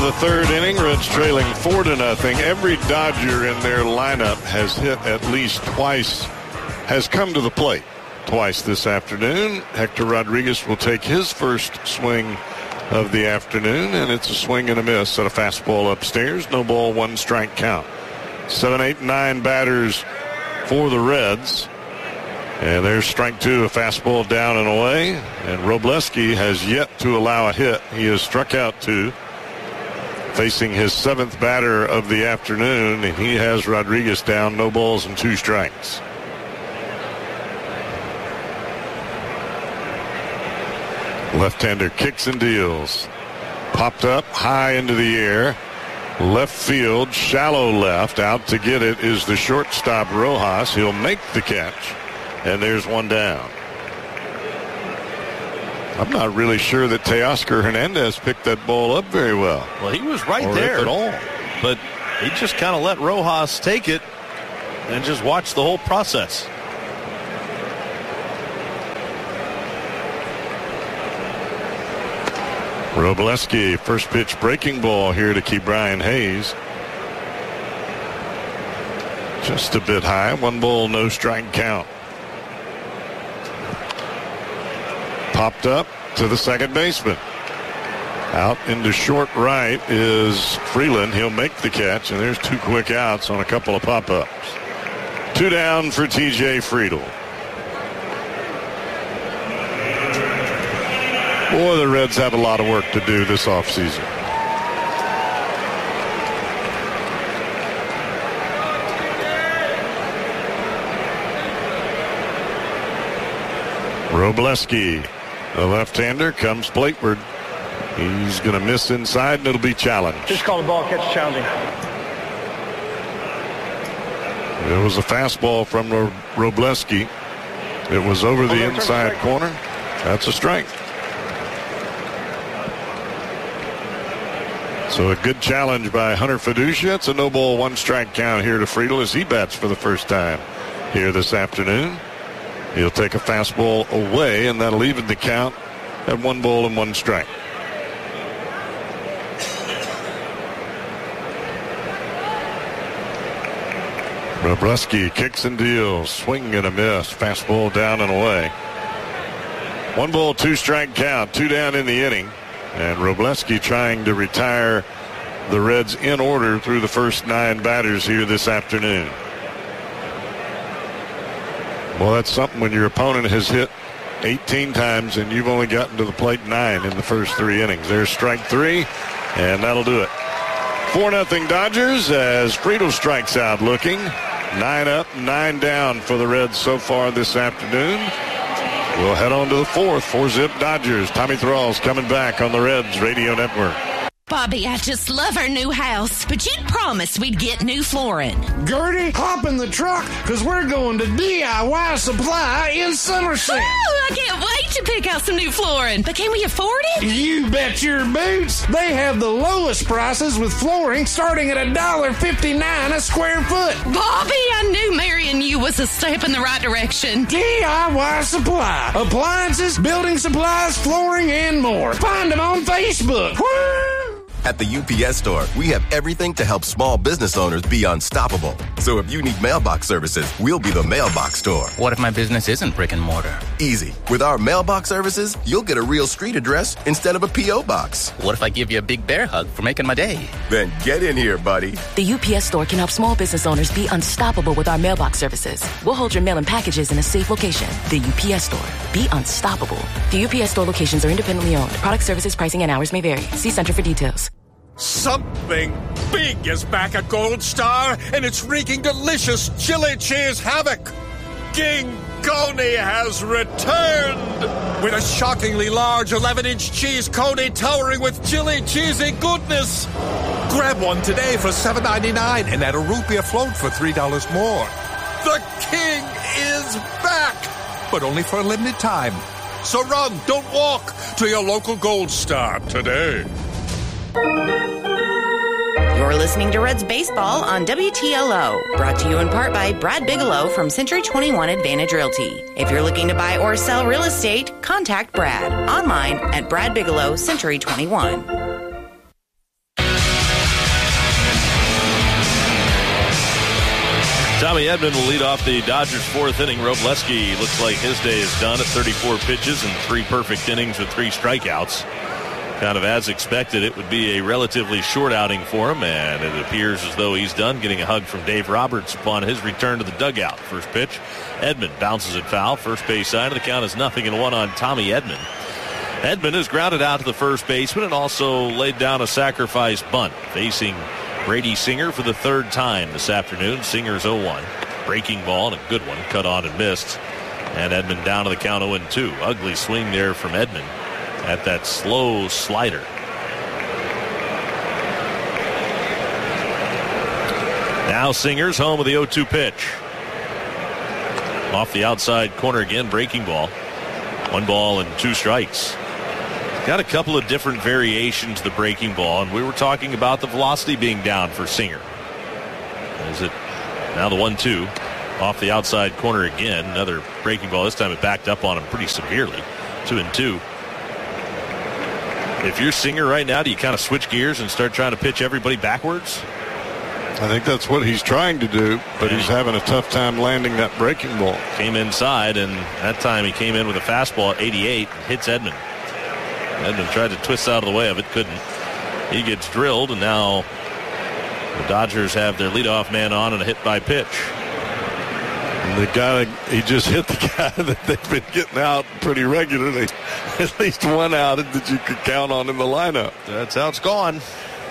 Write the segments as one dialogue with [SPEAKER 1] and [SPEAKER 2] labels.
[SPEAKER 1] the third inning. Reds trailing 4-0. Every Dodger in their lineup has hit at least twice, has come to the plate twice this afternoon. Hector Rodriguez will take his first swing of the afternoon, and it's a swing and a miss at a fastball upstairs. No ball, 1 strike count. 7, 8, 9 batters for the Reds. And there's strike 2, a fastball down and away. And Robleski has yet to allow a hit. He has struck out 2. Facing his 7th batter of the afternoon, and he has Rodriguez down, no balls and 2 strikes. Left-hander kicks and deals. Popped up high into the air. Left field, shallow left. Out to get it is the shortstop Rojas. He'll make the catch. And there's one down. I'm not really sure that Teoscar Hernandez picked that ball up very well.
[SPEAKER 2] Well, he was right there.
[SPEAKER 1] If at all.
[SPEAKER 2] But he just kind of let Rojas take it and just watch the whole process.
[SPEAKER 1] Robleski, first pitch breaking ball here to keep Brian Hayes. Just a bit high. 1 ball, no strike count. Popped up to the second baseman. Out into short right is Freeland. He'll make the catch, and there's 2 quick outs on a couple of pop-ups. 2 down for T.J. Friedl. Boy, the Reds have a lot of work to do this offseason. Robleski, the left-hander, comes plateward. He's going to miss inside, and it'll be challenged.
[SPEAKER 3] Just call the ball, catch challenging.
[SPEAKER 1] It was a fastball from Robleski. It was over the inside corner. That's a strike. So a good challenge by Hunter Fiducia. It's a no ball, 1 strike count here to Friedl as he bats for the first time here this afternoon. He'll take a fastball away, and that'll even the count at 1 ball and 1 strike. Robleski kicks and deals. Swing and a miss. Fastball down and away. 1 ball, 2 strike count. 2 down in the inning. And Robleski trying to retire the Reds in order through the first 9 batters here this afternoon. Well, that's something when your opponent has hit 18 times and you've only gotten to the plate 9 in the first 3 innings. There's strike 3, and that'll do it. 4-0 Dodgers as Friedl strikes out looking. 9 up, 9 down for the Reds so far this afternoon. We'll head on to the 4th for Zip Dodgers. Tommy Thrall's coming back on the Reds Radio Network.
[SPEAKER 4] Bobby, I just love our new house, but you promised we'd get new flooring.
[SPEAKER 5] Gertie, hop in the truck, because we're going to DIY Supply in Somerset.
[SPEAKER 4] Oh, I can't wait to pick out some new flooring. But can we afford it?
[SPEAKER 5] You bet your boots. They have the lowest prices with flooring starting at $1.59 a square foot.
[SPEAKER 4] Bobby, I knew marrying you was a step in the right direction.
[SPEAKER 5] DIY Supply. Appliances, building supplies, flooring, and more. Find them on Facebook. Woo!
[SPEAKER 6] At the UPS Store, we have everything to help small business owners be unstoppable. So if you need mailbox services, we'll be the mailbox store.
[SPEAKER 7] What if my business isn't brick and mortar?
[SPEAKER 6] Easy. With our mailbox services, you'll get a real street address instead of a P.O. box.
[SPEAKER 7] What if I give you a big bear hug for making my day?
[SPEAKER 6] Then get in here, buddy.
[SPEAKER 8] The UPS Store can help small business owners be unstoppable with our mailbox services. We'll hold your mail and packages in a safe location. The UPS Store. Be unstoppable. The UPS Store locations are independently owned. Product, services, pricing, and hours may vary. See Center for details.
[SPEAKER 9] Something big is back at Gold Star, and it's wreaking delicious chili cheese havoc. King Coney has returned with a shockingly large 11-inch cheese coney towering with chili cheesy goodness. Grab one today for $7.99 and add a rupee float for $3 more. The king is back, but only for a limited time. So run, don't walk, to your local Gold Star today.
[SPEAKER 10] You're listening to Reds Baseball on WTLO, brought to you in part by Brad Bigelow from Century 21 Advantage Realty. If you're looking to buy or sell real estate, contact Brad online at Brad Bigelow Century 21.
[SPEAKER 2] Tommy Edman will lead off the Dodgers' fourth inning. Robleski looks like his day is done at 34 pitches and 3 perfect innings with 3 strikeouts. Kind of as expected, it would be a relatively short outing for him, and it appears as though he's done, getting a hug from Dave Roberts upon his return to the dugout. First pitch, Edman bounces it foul. First base side of the count is 0-1 on Tommy Edman. Edman is grounded out to the first baseman and also laid down a sacrifice bunt, facing Brady Singer for the 3rd time this afternoon. Singer's 0-1. Breaking ball and a good one, cut on and missed. And Edman down to the count 0-2. Ugly swing there from Edman at that slow slider. Now Singer's home with the 0-2 pitch. Off the outside corner again, breaking ball. 1 ball and 2 strikes. Got a couple of different variations of the breaking ball, and we were talking about the velocity being down for Singer. Is it now the 1-2 off the outside corner again? Another breaking ball. This time it backed up on him pretty severely. 2-2. If you're Singer right now, do you kind of switch gears and start trying to pitch everybody backwards?
[SPEAKER 1] I think that's what he's trying to do, but he's having a tough time landing that breaking ball.
[SPEAKER 2] Came inside, and that time he came in with a fastball at 88, hits Edman. Edman tried to twist out of the way of it, couldn't. He gets drilled, and now the Dodgers have their leadoff man on and a hit by pitch.
[SPEAKER 1] And the guy, he just hit the guy that they've been getting out pretty regularly. At least one out that you could count on in the lineup.
[SPEAKER 2] That's how it's gone.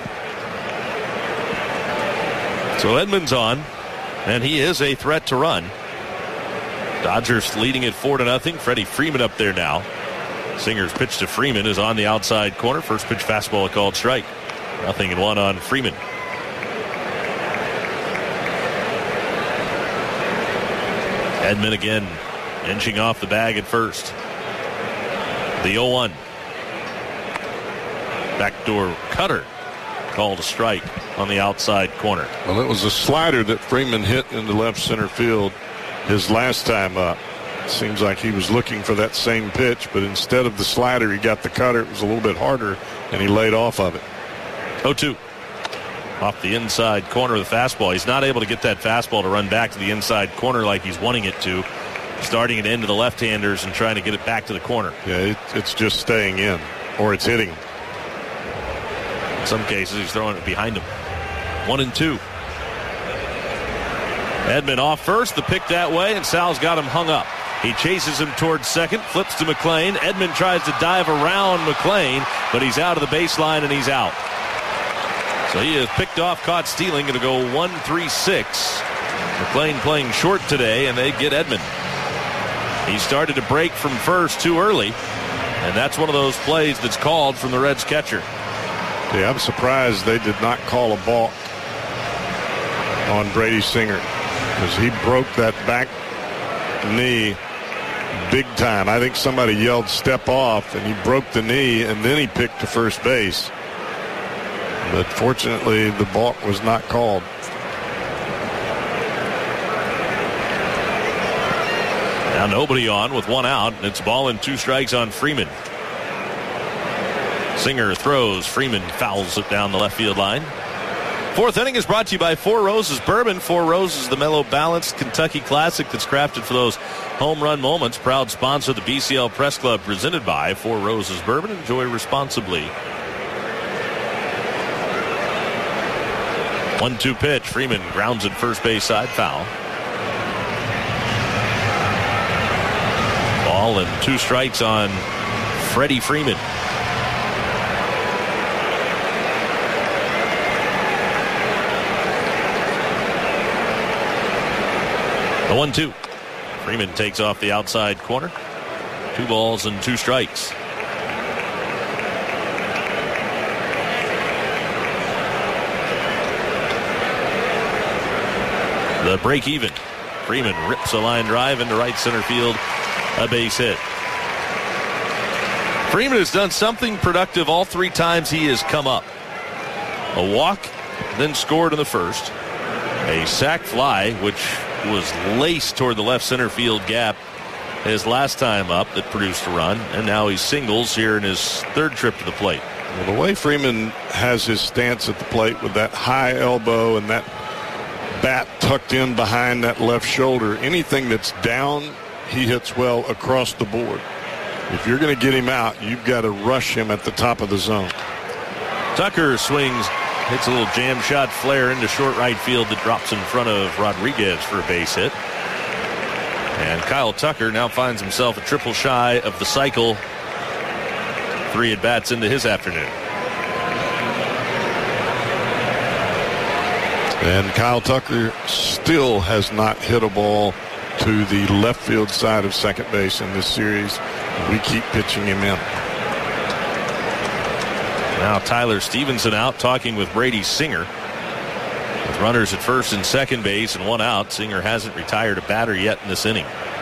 [SPEAKER 2] So Edman's on, and he is a threat to run. Dodgers leading it 4-0. Freddie Freeman up there now. Singer's pitch to Freeman is on the outside corner. First pitch fastball, a called strike. 0-1 on Freeman. Edman again inching off the bag at first. The 0-1. Backdoor cutter called a strike on the outside corner.
[SPEAKER 1] Well, it was a slider that Freeman hit into left center field his last time up. Seems like he was looking for that same pitch, but instead of the slider, he got the cutter. It was a little bit harder, and he laid off of it.
[SPEAKER 2] 0-2. Off the inside corner of the fastball. He's not able to get that fastball to run back to the inside corner like he's wanting it to. Starting it into the left-handers and trying to get it back to the corner.
[SPEAKER 1] Yeah, it's just staying in, or it's hitting.
[SPEAKER 2] In some cases, he's throwing it behind him. 1-2. Edman off first, the pick that way, and Sal's got him hung up. He chases him towards second, flips to McLean. Edman tries to dive around McLean, but he's out of the baseline and he's out. So he is picked off, caught stealing. Going to go 1-3-6. McLean playing short today, and they get Edman. He started to break from first too early, and that's one of those plays that's called from the Reds catcher.
[SPEAKER 1] Yeah, I'm surprised they did not call a balk on Brady Singer, because he broke that back knee big time. I think somebody yelled step off, and he broke the knee, and then he picked to first base. But fortunately, the balk was not called.
[SPEAKER 2] Now nobody on with 1 out, and it's ball and 2 strikes on Freeman. Singer throws. Freeman fouls it down the left field line. Fourth inning is brought to you by Four Roses Bourbon. Four Roses, the mellow, balanced Kentucky classic that's crafted for those home run moments. Proud sponsor of the BCL Press Club, presented by Four Roses Bourbon. Enjoy responsibly. 1-2 pitch. Freeman grounds it first base side, foul. Ball and 2 strikes on Freddie Freeman. The 1-2. Freeman takes off the outside corner. 2 balls and 2 strikes. The break even. Freeman rips a line drive into right center field. A base hit. Freeman has done something productive all 3 times he has come up. A walk, then scored in the first. A sac fly, which was laced toward the left center field gap his last time up, that produced a run, and now he singles here in his 3rd trip to the plate.
[SPEAKER 1] Well, the way Freeman has his stance at the plate with that high elbow and that bat tucked in behind that left shoulder. Anything that's down, he hits well across the board. If you're going to get him out, you've got to rush him at the top of the zone.
[SPEAKER 2] Tucker swings, hits a little jam shot flare into short right field that drops in front of Rodriguez for a base hit. And Kyle Tucker now finds himself a triple shy of the cycle. 3 at-bats into his afternoon.
[SPEAKER 1] And Kyle Tucker still has not hit a ball to the left field side of second base in this series. We keep pitching him in.
[SPEAKER 2] Now Tyler Stevenson out talking with Brady Singer. With runners at first and second base and 1 out, Singer hasn't retired a batter yet in this inning.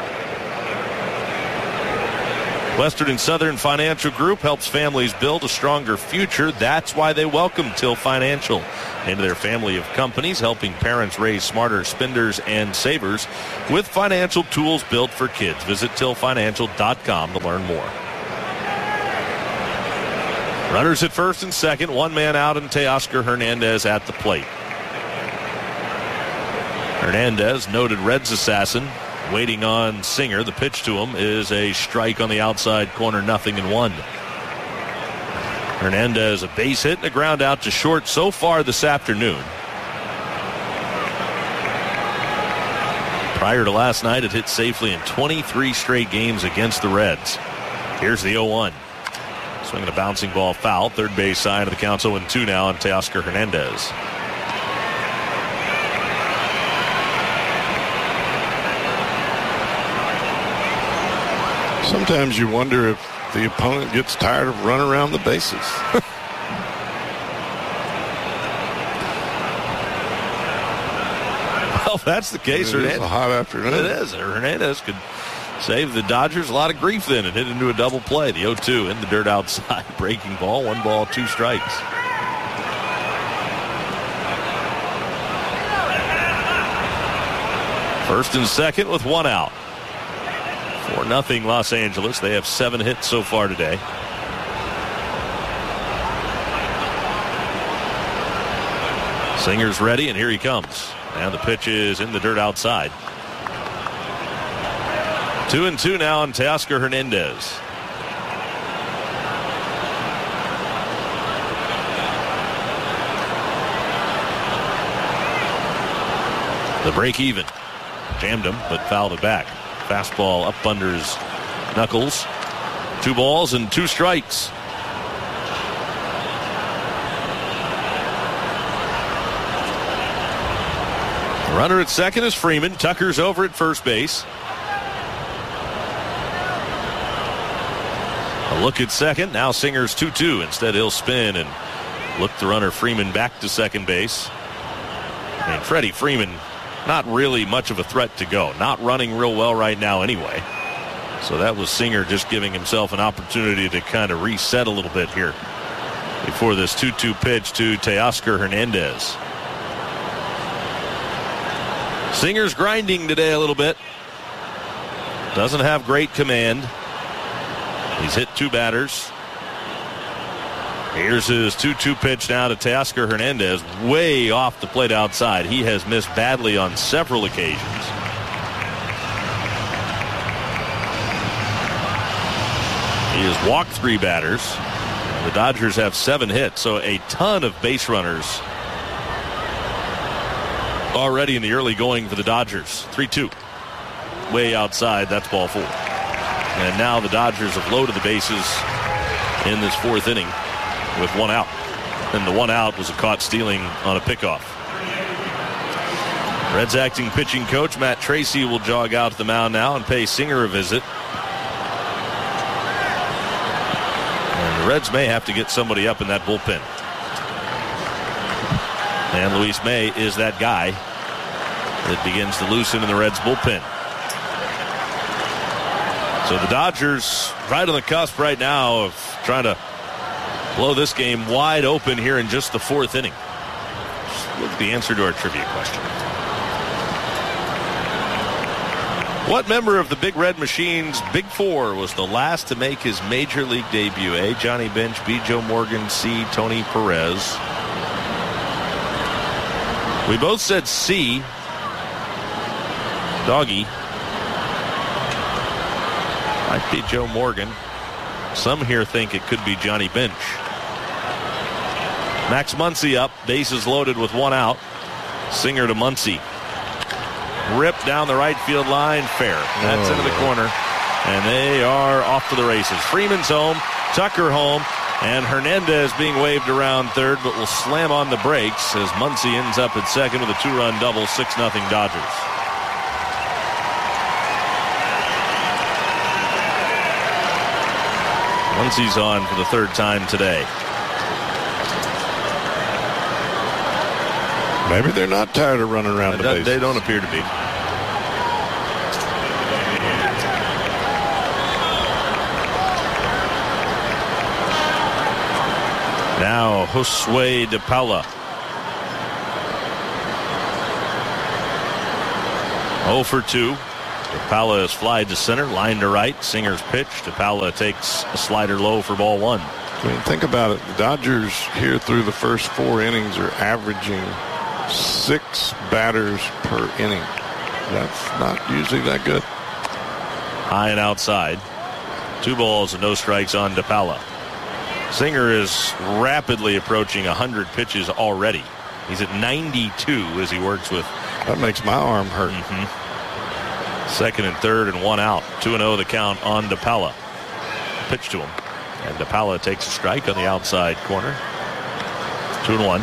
[SPEAKER 2] Western and Southern Financial Group helps families build a stronger future. That's why they welcome Till Financial into their family of companies, helping parents raise smarter spenders and savers with financial tools built for kids. Visit tillfinancial.com to learn more. Runners at first and second, 1 man out, and Teoscar Hernandez at the plate. Hernandez, noted Reds assassin, waiting on Singer. The pitch to him is a strike on the outside corner, 0-1. Hernandez, a base hit and a ground out to short so far this afternoon. Prior to last night, it hit safely in 23 straight games against the Reds. Here's the 0-1. Swinging a bouncing ball foul. Third base side of the count, 0-2 now on Teoscar Hernandez.
[SPEAKER 1] Sometimes you wonder if the opponent gets tired of running around the bases.
[SPEAKER 2] Well, if that's the case,
[SPEAKER 1] It is a hot afternoon.
[SPEAKER 2] It is. Hernandez could save the Dodgers a lot of grief then and hit into a double play. The 0-2 in the dirt outside. Breaking ball, 1 ball, 2 strikes. First and second with 1 out. 4-0 Los Angeles. They have 7 hits so far today. Singer's ready, and here he comes. And the pitch is in the dirt outside. 2-2 now on Teoscar Hernandez. The break even. Jammed him, but fouled it back. Fastball up under his knuckles. 2 balls and 2 strikes. The runner at second is Freeman. Tucker's over at first base. A look at second. Now Singer's 2-2. Instead, he'll spin and look the runner Freeman back to second base. And Freddie Freeman, not really much of a threat to go. Not running real well right now anyway. So that was Singer just giving himself an opportunity to kind of reset a little bit here before this 2-2 pitch to Teoscar Hernandez. Singer's grinding today a little bit. Doesn't have great command. He's hit 2 batters. Here's his 2-2 pitch now to Teoscar Hernandez, way off the plate outside. He has missed badly on several occasions. He has walked 3 batters. The Dodgers have 7 hits, so a ton of base runners already in the early going for the Dodgers. 3-2. Way outside, that's ball 4. And now the Dodgers have loaded the bases in this 4th inning with 1 out. And the 1 out was a caught stealing on a pickoff. Reds acting pitching coach Matt Tracy will jog out to the mound now and pay Singer a visit. And the Reds may have to get somebody up in that bullpen. And Luis May is that guy that begins to loosen in the Reds bullpen. So the Dodgers right on the cusp right now of trying to blow this game wide open here in just the 4th inning. Look at the answer to our trivia question. What member of the Big Red Machine's Big Four was the last to make his major league debut? A, Johnny Bench, B, Joe Morgan, C, Tony Perez. We both said C. Doggy. Might be Joe Morgan. Some here think it could be Johnny Bench. Max Muncy up. Bases loaded with one out. Singer to Muncy. Rip down the right field line. Fair. That's into the corner. And they are off to the races. Freeman's home. Tucker home. And Hernandez being waved around third, but will slam on the brakes as Muncy ends up at second with a 2-run double. 6-0 Dodgers. Muncy's on for the third time today.
[SPEAKER 1] Maybe they're not tired of running around the bases.
[SPEAKER 2] They don't appear to be. Now Josue De Paula. 0 for 2. De Paula is flied to center, line to right. Singer's pitch. De Paula takes a slider low for ball one.
[SPEAKER 1] I mean, think about it. The Dodgers here through the first 4 innings are averaging 6 batters per inning. That's not usually that good.
[SPEAKER 2] High and outside. 2 balls and no strikes on De Paula. Singer is rapidly approaching 100 pitches already. He's at 92 as he works with.
[SPEAKER 1] That makes my arm hurt.
[SPEAKER 2] Second and third and 1 out. 2-0 the count on De Paula. Pitch to him. And De Paula takes a strike on the outside corner. 2-1.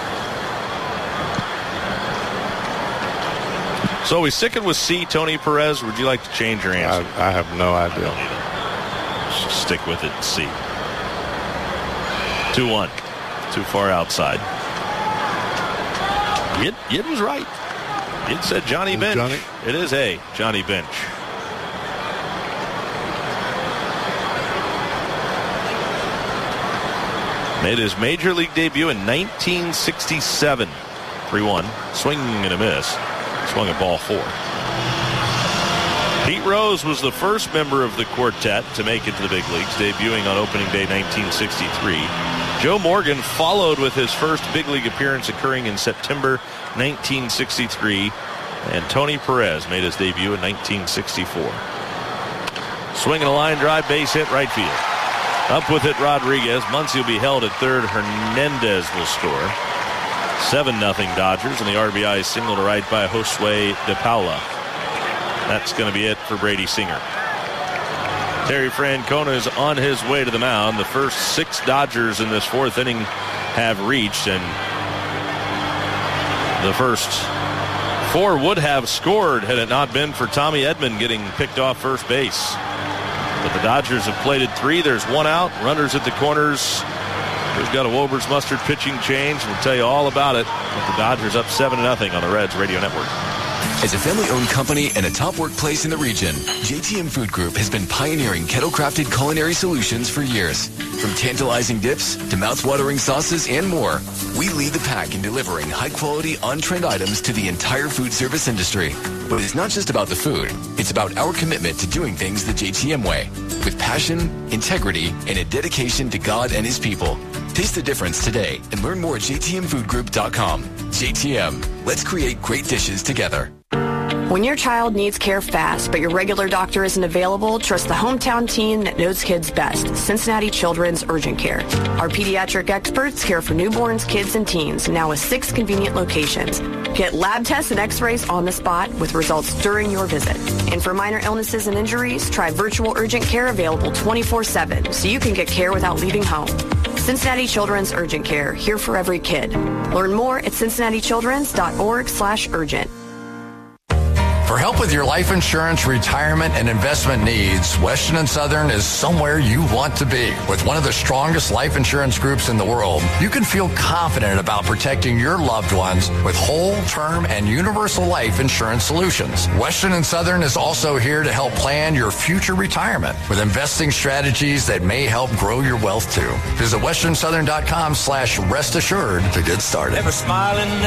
[SPEAKER 2] So we sticking with C, Tony Perez. Would you like to change your answer?
[SPEAKER 1] I have no idea.
[SPEAKER 2] Just stick with it, C. 2-1. Too far outside. Yid was right. Yid said Johnny Bench.
[SPEAKER 1] Johnny?
[SPEAKER 2] It is A, Johnny Bench. Made his major league debut in 1967. 3-1. Swing and a miss. Swung at ball 4. Pete Rose was the first member of the quartet to make it to the big leagues, debuting on opening day 1963. Joe Morgan followed with his first big league appearance occurring in September 1963. And Tony Perez made his debut in 1964. Swinging a line drive, base hit, right field. Up with it, Rodriguez. Muncy will be held at third. Hernandez will score. 7-0 Dodgers, and the RBI single to right by Josue De Paula. That's going to be it for Brady Singer. Terry Francona is on his way to the mound. The first 6 Dodgers in this 4th inning have reached, and the first 4 would have scored had it not been for Tommy Edman getting picked off first base. But the Dodgers have plated 3. There's 1 out. Runners at the corners. We've got a Wober's Mustard pitching change. We'll tell you all about it. With the Dodgers up 7-0 on the Reds Radio Network.
[SPEAKER 3] As a family-owned company and a top workplace in the region, JTM Food Group has been pioneering kettle-crafted culinary solutions for years. From tantalizing dips to mouth-watering sauces and more, we lead the pack in delivering high-quality, on-trend items to the entire food service industry. But it's not just about the food. It's about our commitment to doing things the JTM way, with passion, integrity, and a dedication to God and His people. Taste the difference today and learn more at jtmfoodgroup.com. JTM, let's create great dishes together.
[SPEAKER 11] When your child needs care fast, but your regular doctor isn't available, trust the hometown team that knows kids best, Cincinnati Children's Urgent Care. Our pediatric experts care for newborns, kids, and teens, now with 6 convenient locations. Get lab tests and x-rays on the spot with results during your visit. And for minor illnesses and injuries, try virtual urgent care available 24/7 so you can get care without leaving home. Cincinnati Children's Urgent Care, here for every kid. Learn more at cincinnatichildrens.org/urgent.
[SPEAKER 12] For help with your life insurance, retirement, and investment needs, Western & Southern is somewhere you want to be. With one of the strongest life insurance groups in the world, you can feel confident about protecting your loved ones with whole, term, and universal life insurance solutions. Western & Southern is also here to help plan your future retirement with investing strategies that may help grow your wealth too. Visit westernsouthern.com/rest assured to get started.
[SPEAKER 13] Never smiling.